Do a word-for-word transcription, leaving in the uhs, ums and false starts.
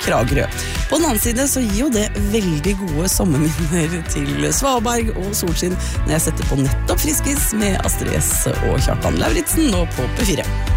Kragerø. På den annen side så gir jo det veldig gode sommerminner til Svalberg og solskinn når jeg setter på nettopp Friskis med Astrid S og Kjartan Lauritsen nå på P fire.